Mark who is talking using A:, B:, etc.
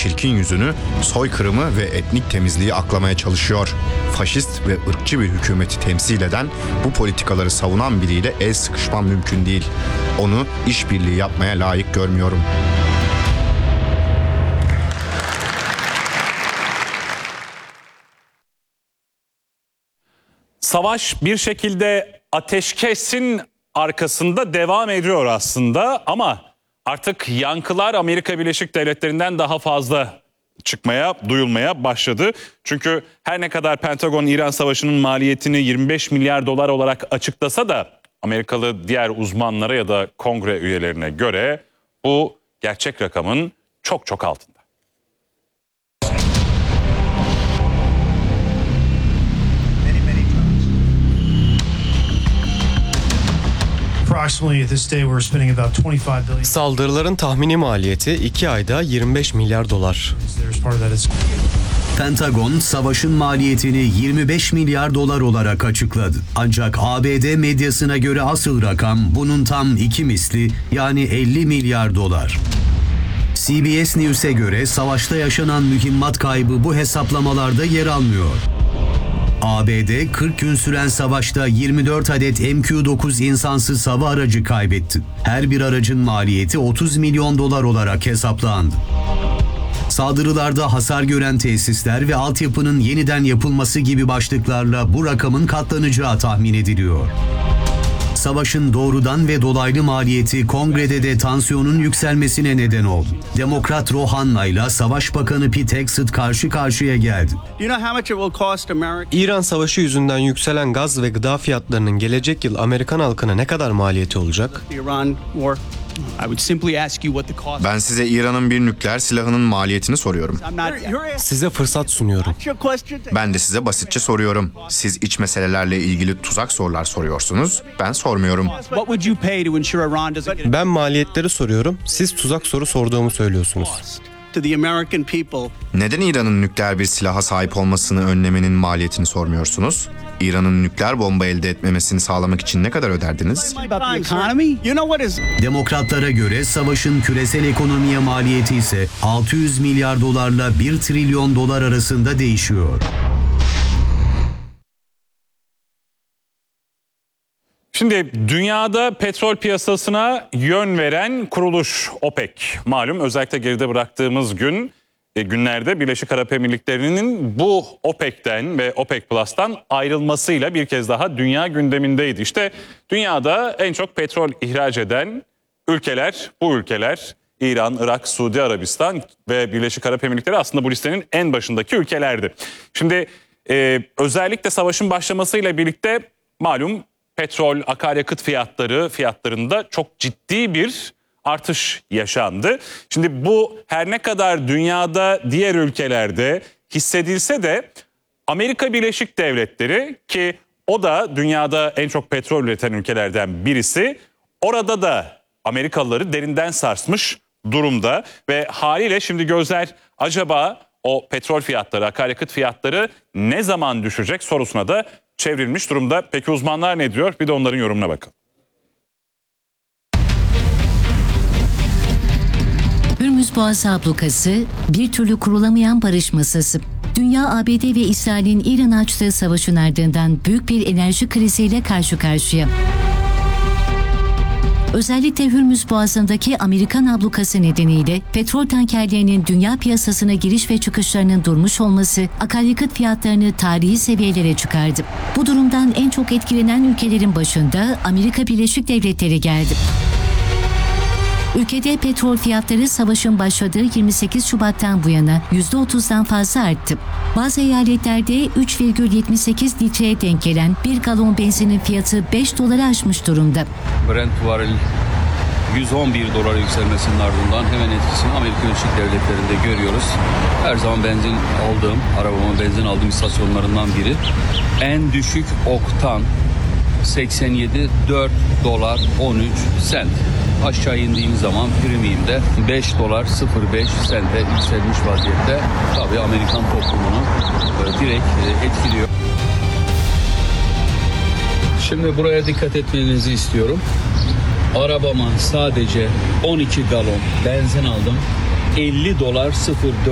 A: çirkin yüzünü, soykırımı ve etnik temizliği aklamaya çalışıyor. Faşist ve ırkçı bir hükümeti temsil eden, bu politikaları savunan biriyle el sıkışmam mümkün değil. Onu işbirliği yapmaya layık görmüyorum.
B: Savaş bir şekilde ateşkesin arkasında devam ediyor aslında ama artık yankılar Amerika Birleşik Devletleri'nden daha fazla çıkmaya, duyulmaya başladı. Çünkü her ne kadar Pentagon İran Savaşı'nın maliyetini 25 milyar dolar olarak açıklasa da Amerikalı diğer uzmanlara ya da kongre üyelerine göre bu gerçek rakamın çok çok altında.
C: Saldırıların tahmini maliyeti 2 ayda 25 milyar dolar.
D: Pentagon, savaşın maliyetini 25 milyar dolar olarak açıkladı. Ancak ABD medyasına göre asıl rakam bunun tam 2 misli, yani 50 milyar dolar. CBS News'e göre savaşta yaşanan mühimmat kaybı bu hesaplamalarda yer almıyor. ABD 40 gün süren savaşta 24 adet MQ-9 insansız hava aracı kaybetti. Her bir aracın maliyeti 30 milyon dolar olarak hesaplandı. Saldırılarda hasar gören tesisler ve altyapının yeniden yapılması gibi başlıklarla bu rakamın katlanacağı tahmin ediliyor. Savaşın doğrudan ve dolaylı maliyeti kongrede de tansiyonun yükselmesine neden oldu. Demokrat Ro Khanna ile Savaş Bakanı Pete Hegseth karşı karşıya geldi.
C: İran Savaşı yüzünden yükselen gaz ve gıda fiyatlarının gelecek yıl Amerikan halkına ne kadar maliyeti olacak?
A: Ben size İran'ın bir nükleer silahının maliyetini soruyorum.
C: Size fırsat sunuyorum.
A: Ben de size basitçe soruyorum. Siz iç meselelerle ilgili tuzak sorular soruyorsunuz. Ben sormuyorum.
C: Ben maliyetleri soruyorum, siz tuzak soru sorduğumu söylüyorsunuz.
A: Neden İran'ın nükleer bir silaha sahip olmasını önlemenin maliyetini sormuyorsunuz? İran'ın nükleer bomba elde etmemesini sağlamak için ne kadar öderdiniz?
D: Demokratlara göre savaşın küresel ekonomiye maliyeti ise 600 milyar dolarla 1 trilyon dolar arasında değişiyor.
B: Şimdi dünyada petrol piyasasına yön veren kuruluş OPEC. Malum özellikle geride bıraktığımız günlerde Birleşik Arap Emirlikleri'nin bu OPEC'ten ve OPEC Plus'tan ayrılmasıyla bir kez daha dünya gündemindeydi. İşte dünyada en çok petrol ihraç eden ülkeler, bu ülkeler İran, Irak, Suudi Arabistan ve Birleşik Arap Emirlikleri aslında bu listenin en başındaki ülkelerdi. Şimdi özellikle savaşın başlamasıyla birlikte malum petrol, akaryakıt fiyatlarında çok ciddi bir artış yaşandı. Şimdi bu her ne kadar dünyada diğer ülkelerde hissedilse de Amerika Birleşik Devletleri, ki o da dünyada en çok petrol üreten ülkelerden birisi, orada da Amerikalıları derinden sarsmış durumda ve haliyle şimdi gözler acaba o petrol fiyatları, akaryakıt fiyatları ne zaman düşecek sorusuna da çevrilmiş durumda. Peki uzmanlar ne diyor? Bir de onların yorumuna bakalım.
E: Hürmüz Boğazı ablukası bir türlü kurulamayan barış masası. Dünya, ABD ve İsrail'in İran'a açtığı savaşın ardından büyük bir enerji kriziyle karşı karşıya. Özellikle Hürmüz Boğazı'ndaki Amerikan ablukası nedeniyle petrol tankerlerinin dünya piyasasına giriş ve çıkışlarının durmuş olması akaryakıt fiyatlarını tarihi seviyelere çıkardı. Bu durumdan en çok etkilenen ülkelerin başında Amerika Birleşik Devletleri geldi. Ülkede petrol fiyatları savaşın başladığı 28 Şubat'tan bu yana %30'dan fazla arttı. Bazı eyaletlerde 3,78 litreye denk gelen bir galon benzinin fiyatı 5 doları aşmış durumda.
F: Brent varil 111 dolara yükselmesinin ardından hemen etkisini Amerika Birleşik Devletleri'nde görüyoruz. Her zaman arabama benzin aldığım istasyonlarından biri. En düşük oktan 87 4 dolar 13 sent. Aşağı indiğim zaman premium'de 5 dolar 05 sente yükselmiş vaziyette. Tabii Amerikan toplumunu direkt etkiliyor. Şimdi buraya dikkat etmenizi istiyorum. Arabama sadece 12 galon benzin aldım. 50 dolar 04